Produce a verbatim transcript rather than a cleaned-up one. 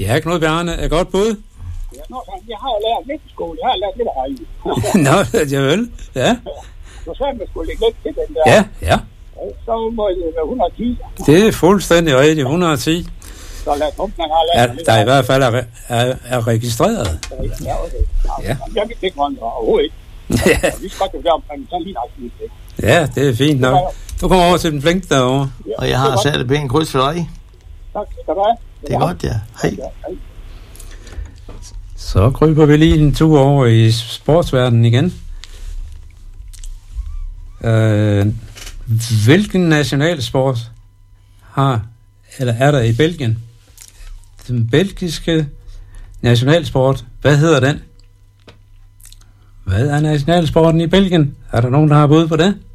Ja, Knud Bjarne, er godt bud. Ja, nå, jeg har lært lidt i skole. Jeg har lært lidt af herinde. Nå, jeg vil. Ja. Så sagde man skulle lægge lidt til den der. Ja, ja. Så må det være et hundrede og ti. Det er fuldstændig rigtigt, et hundrede og ti. Så lad os man har lært Ja, lidt der af i hvert fald er, er, er registreret. Ja, okay. Ja. Jeg vil ikke rundt overhovedet ikke. Ja. Vi skal godt gøre omkring sådan lige nok. Ja, det er fint nok. Du kommer over til den flink derovre. Og jeg har sat et pænt kryds for dig. Tak skal du have. Det er godt, ja. Hej. Så kryber vi lige en tur over i sportsverdenen igen. Øh, hvilken nationalsport har, eller er der i Belgien? Den belgiske nationalsport, hvad hedder den? Hvad er nationalsporten i Belgien? Er der nogen, der har bud på det?